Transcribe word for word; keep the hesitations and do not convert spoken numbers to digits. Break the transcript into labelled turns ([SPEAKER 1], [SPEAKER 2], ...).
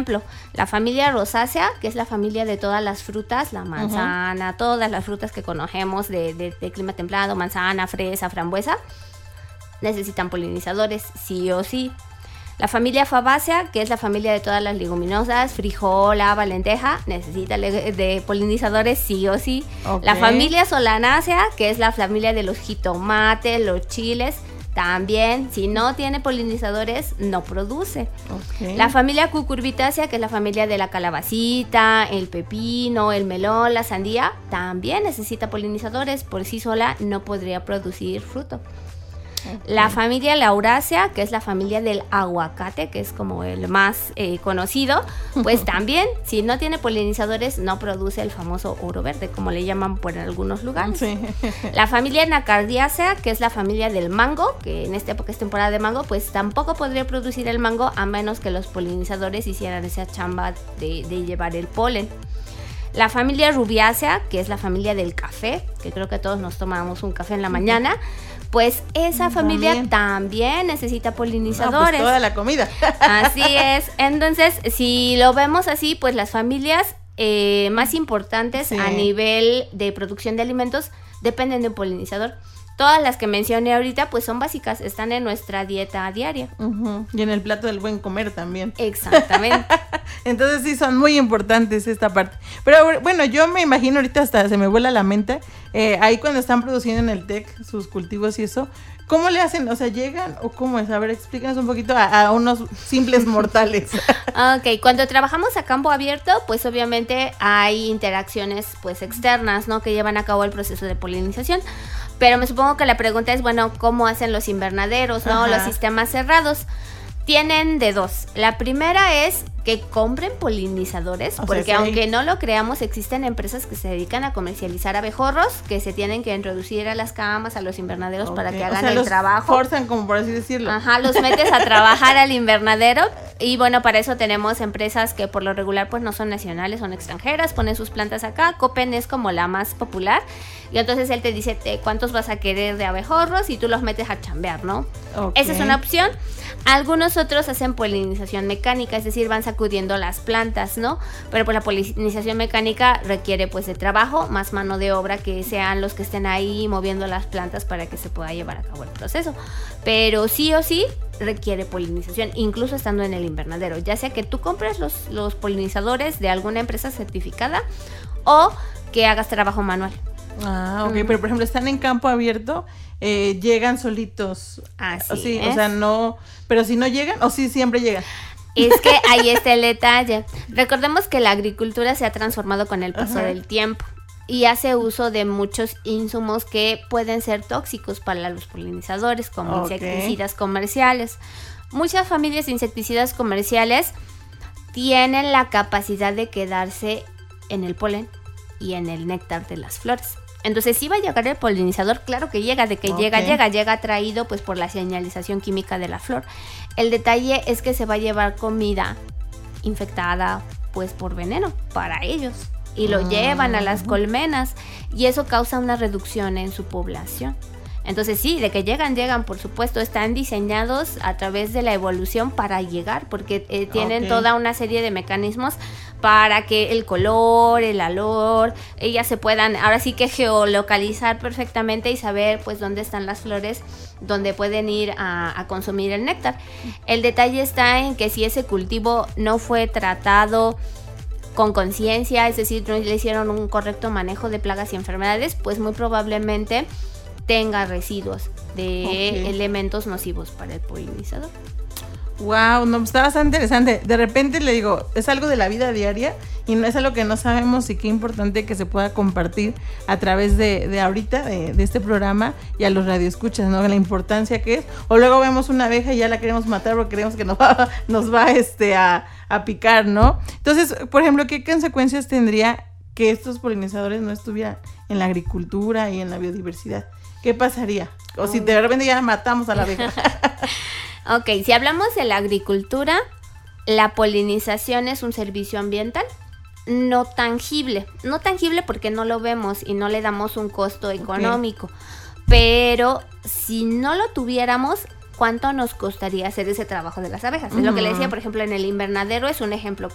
[SPEAKER 1] ejemplo, la familia rosácea, que es la familia de todas las frutas, la manzana, uh-huh. todas las frutas que conocemos de, de, de clima templado, manzana, fresa, frambuesa, necesitan polinizadores, sí o sí. La familia fabácea, que es la familia de todas las leguminosas, frijol, haba, lenteja, necesita le- de polinizadores sí o sí. Okay. La familia solanácea, que es la familia de los jitomates, los chiles, también, si no tiene polinizadores, no produce. Okay. La familia cucurbitácea, que es la familia de la calabacita, el pepino, el melón, la sandía, también necesita polinizadores. Por sí sola no podría producir fruto. Okay. La familia laurácea, que es la familia del aguacate, que es como el más eh, conocido, pues también, si no tiene polinizadores, no produce el famoso oro verde, como le llaman por algunos lugares. Sí. La familia anacardiácea, que es la familia del mango, que en esta época es temporada de mango, pues tampoco podría producir el mango a menos que los polinizadores hicieran esa chamba de, de llevar el polen. La familia rubiácea, que es la familia del café, que creo que todos nos tomamos un café en la mañana, pues esa familia también, también necesita polinizadores. No, pues
[SPEAKER 2] toda la comida.
[SPEAKER 1] Así es. Entonces, si lo vemos así, pues las familias eh, más importantes sí. a nivel de producción de alimentos dependen de un polinizador. Todas las que mencioné ahorita, pues son básicas, están en nuestra dieta diaria.
[SPEAKER 2] Uh-huh. Y en el plato del buen comer también.
[SPEAKER 1] Exactamente.
[SPEAKER 2] Entonces sí, son muy importantes esta parte. Pero bueno, yo me imagino ahorita hasta se me vuela la mente, eh, ahí cuando están produciendo en el TEC sus cultivos y eso, ¿cómo le hacen? O sea, ¿llegan o cómo es? A ver, explícanos un poquito a, a unos simples mortales.
[SPEAKER 1] Ok, cuando trabajamos a campo abierto, pues obviamente hay interacciones pues externas, ¿no? Que llevan a cabo el proceso de polinización. Pero me supongo que la pregunta es, bueno, ¿cómo hacen los invernaderos, no? Ajá. Los sistemas cerrados. Tienen de dos. La primera es que compren polinizadores, o porque sea, sí. aunque no lo creamos, existen empresas que se dedican a comercializar abejorros que se tienen que introducir a las camas, a los invernaderos, okay. para que hagan o sea, el
[SPEAKER 2] los
[SPEAKER 1] trabajo.
[SPEAKER 2] Forzan, como por así decirlo.
[SPEAKER 1] Ajá, los metes a trabajar al invernadero y bueno, para eso tenemos empresas que por lo regular pues no son nacionales, son extranjeras, ponen sus plantas acá. Copen es como la más popular y entonces él te dice te, cuántos vas a querer de abejorros y tú los metes a chambear, ¿no? Okay. Esa es una opción. Algunos otros hacen polinización mecánica, es decir, van sacudiendo las plantas, ¿no? Pero pues la polinización mecánica requiere pues de trabajo, más mano de obra, que sean los que estén ahí moviendo las plantas para que se pueda llevar a cabo el proceso. Pero sí o sí requiere polinización, incluso estando en el invernadero, ya sea que tú compres los, los polinizadores de alguna empresa certificada o que hagas trabajo manual.
[SPEAKER 2] Ah, ok, mm. pero por ejemplo están en campo abierto, eh, llegan solitos.
[SPEAKER 1] Así
[SPEAKER 2] sí,
[SPEAKER 1] es.
[SPEAKER 2] O sea, no, pero si no llegan, o sí siempre llegan.
[SPEAKER 1] Es que ahí está el detalle. Recordemos que la agricultura se ha transformado con el paso Ajá. del tiempo y hace uso de muchos insumos que pueden ser tóxicos para los polinizadores, como okay. insecticidas comerciales. Muchas familias de insecticidas comerciales tienen la capacidad de quedarse en el polen y en el néctar de las flores. Entonces, si va a llegar el polinizador, claro que llega, de que okay. llega, llega, llega atraído pues por la señalización química de la flor. El detalle es que se va a llevar comida infectada pues por veneno para ellos y lo uh-huh. llevan a las colmenas y eso causa una reducción en su población. Entonces sí, de que llegan, llegan, por supuesto, están diseñados a través de la evolución para llegar, porque eh, tienen okay. toda una serie de mecanismos para que el color, el olor, ellas se puedan, ahora sí que geolocalizar perfectamente y saber pues dónde están las flores, donde pueden ir a, a consumir el néctar. El detalle está en que si ese cultivo no fue tratado con conciencia, es decir, no le hicieron un correcto manejo de plagas y enfermedades, pues muy probablemente tenga residuos de okay. elementos nocivos para el polinizador.
[SPEAKER 2] Wow, no, está bastante interesante. De repente le digo, es algo de la vida diaria y no es algo que no sabemos y qué importante que se pueda compartir a través de, de ahorita, de, de este programa y a los radioescuchas, ¿no? La importancia que es. O luego vemos una abeja y ya la queremos matar porque creemos que nos va, nos va este, a, a picar, ¿no? Entonces, por ejemplo, ¿qué consecuencias tendría que estos polinizadores no estuvieran en la agricultura y en la biodiversidad? ¿Qué pasaría? O oh. si de repente ya matamos a la abeja.
[SPEAKER 1] Ok, si hablamos de la agricultura, la polinización es un servicio ambiental no tangible. No tangible porque no lo vemos y no le damos un costo económico. Okay. Pero si no lo tuviéramos, ¿cuánto nos costaría hacer ese trabajo de las abejas? Uh-huh. Es lo que le decía, por ejemplo, en el invernadero es un ejemplo